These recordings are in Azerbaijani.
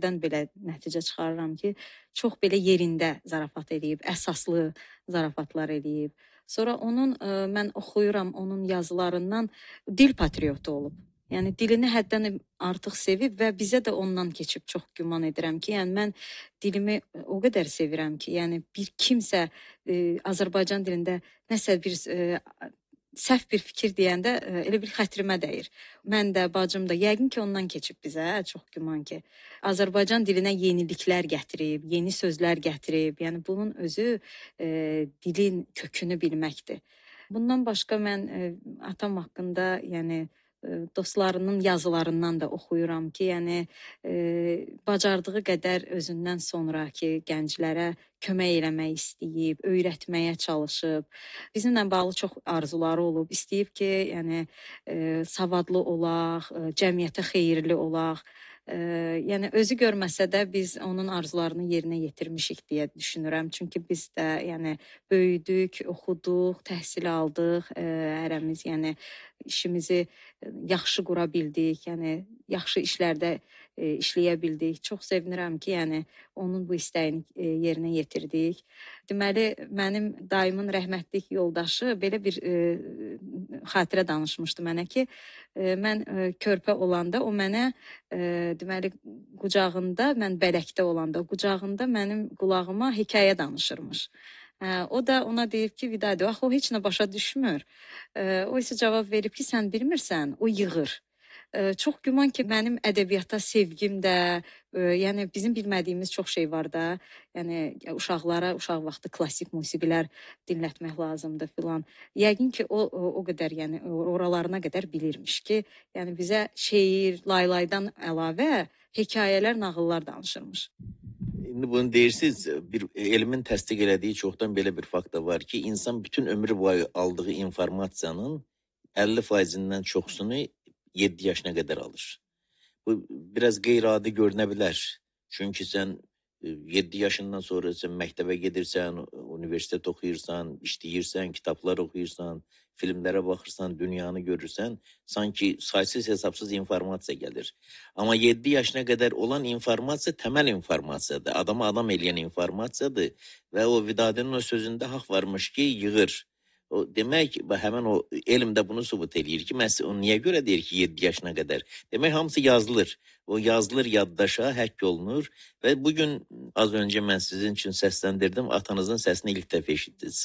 sözlərdən belə nəticə çıxarıram ki, çox belə yerində zarafat eləyib, əsaslı zarafatlar eləyib. Sonra onun mən oxuyuram onun yazılarından dil patriotu olub. Yəni dilini həddən artıq sevib və bizə də ondan keçib çox güman edirəm ki, yəni mən dilimi o qədər sevirəm ki, yəni bir kimsə Azərbaycan dilində nəsə bir səhv bir fikir deyəndə elə bir xətrimə dəyir. Mən də, bacım da yəqin ki, ondan keçib bizə çox güman ki. Azərbaycan dilinə yeniliklər gətirib, yeni sözlər gətirib. Yəni bunun özü dilin kökünü bilməkdir. Bundan başqa mən atam haqqında, yəni dostlarının yazılarından da oxuyuram ki, yəni bacardığı qədər özündən sonraki gənclərə kömək eləmək istəyib, öyrətməyə çalışıb. Bizimlə bağlı çox arzuları olub. İstəyib ki, yəni savadlı olaq, cəmiyyətə xeyirli olaq. Yəni özü görməsə də biz onun arzularını yerinə yetirmişik deyə düşünürəm. Çünki biz də yəni böyüdük, oxuduq, təhsil aldıq, hərəmiz yəni işimizi yaxşı qura bildik, yəni yaxşı işlərdə işləyə bildik. Çox sevinirəm ki, yəni onun bu istəyini yerinə yetirdik. Deməli, mənim dayımın rəhmətlik yoldaşı belə bir xatirə danışmışdı mənə ki, mən körpə olanda o mənə deməli qucağında, mən bələkdə olanda qucağında mənim qulağıma hekayə danışırmış. O da ona deyib ki, Vidadi, axı o heç nə başa düşmür. O isə cavab verib ki, sən bilmirsən, o yığır. Çox güman ki, mənim ədəbiyyata sevgim də, yəni bizim bilmədiyimiz çox şey var da. Yəni uşaqlara uşaq vaxtı klassik musiqilər dinlətmək lazımdır filan. Yəqin ki, o qədər, yəni oralarına qədər bilirmiş ki, yəni bizə şeir, laylaydan əlavə hekayələr, nağıllar danışırmış. İndi bunu deyirsiniz, bir elmin təsdiq elədiyi çoxdan belə bir fakt da var ki, insan bütün ömrü boyu aldığı informasiyanın 50%-dən çoxsunu 7 yaşına qədər alır. Bu biraz qeyri-adi görünə bilər. Çünki sən 7 yaşından sonra sən məktəbə gedirsən, universitet oxuyursan, işləyirsən, kitablar oxuyursan, filmlərə baxırsan, dünyanı görürsən, sanki saysız hesabsız informasiya gəlir. Amma 7 yaşına qədər olan informasiya təməl informasiyadır. Adamı adam eləyən informasiyadır və o Vidadinin o sözündə haqq varmış ki, yığır. O demək, həmin o elm də bunu sübut eləyir ki, o niyə görə deyir ki 7 yaşına qədər? Demək, hamısı yazılır. O yazılır yaddaşa, həkk olunur və bugün az öncə mən sizin üçün səsləndirdim, atanızın səsini ilk dəfə eşitdiniz.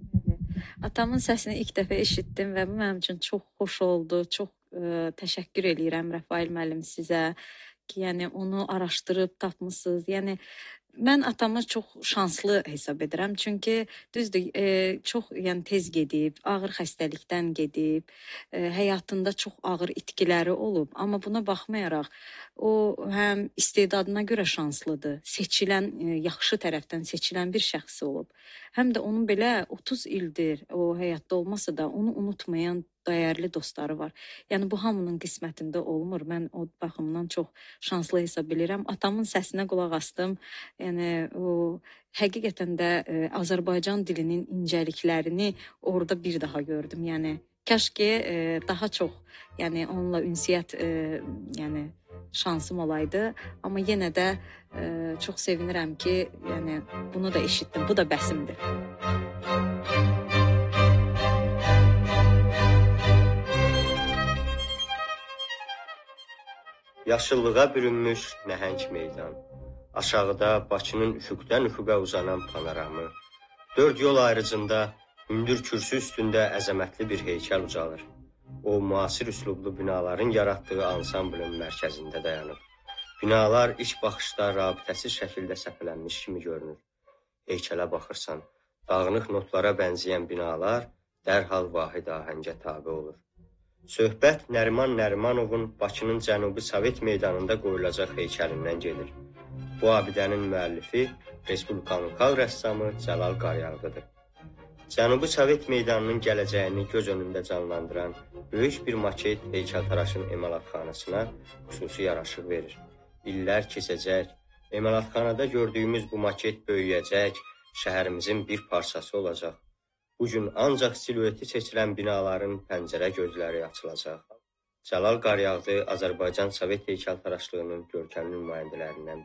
Atamın səsini ilk dəfə eşitdim və bu mənim üçün çox xoş oldu. Çox təşəkkür eləyirəm Rəfail müəllim sizə ki, yəni onu araşdırıb tapmısınız. Yəni mən atamı çox şanslı hesab edirəm. Çünki düzdür, çox yəni tez gedib, ağır xəstəlikdən gedib, həyatında çox ağır itkiləri olub. Amma buna baxmayaraq o həm istedadına görə şanslıdır, seçilən, yaxşı tərəfdən seçilən bir şəxs olub. Həm də onun belə 30 ildir o həyatda olmasa da onu unutmayan dəyərli dostları var. Yəni bu hamının qismətində olmur. Mən o baxımdan çox şanslı hesab edirəm. Atamın səsinə qulaq asdım. Yəni o həqiqətən də Azərbaycan dilinin incəliklərini orada bir daha gördüm. Yəni kaş ki daha çox yəni onunla ünsiyyət yəni şansım olaydı, amma yenə də çox sevinirəm ki, yəni bunu da eşitdim. Bu da bəsimdir. Yaşıllığa bürünmüş nəhəng meydan. Aşağıda Bakının üfüqdən üfüqə uzanan panoramı. 4 yol ayrıcında hündür kürsü üstündə əzəmətli bir heykəl ucalır. O, müasir üslublu binaların yaratdığı ansamblın mərkəzində dayanır. Binalar ilk baxışda rabitəsiz şəkildə səpələnmiş kimi görünür. Heykələ baxırsan, dağınıq notlara bənzəyən binalar dərhal vahid ahəngə tabe olur. Söhbət Nəriman Nərimanovun Bakının Cənubi Sovet meydanında qoyulacaq heykəlindən gedir. Bu abidənin müəllifi Respublikanın xalq rəssamı Cəlal Qaryağdıdır. Cənubi Sovet meydanının gələcəyini göz önündə canlandıran böyük bir maket heykəltaraşın emalatxanasına xüsusi yaraşıq verir. İllər keçəcək, emalatxanada gördüyümüz bu maket böyüyəcək, şəhərimizin bir parçası olacaq. Bugün ancaq silueti seçilən binaların pəncərə gözləri açılacaq. Cəlal Qaryağdı Azərbaycan Sovet heykəltaraşlığının görkəmli nümayəndələrindən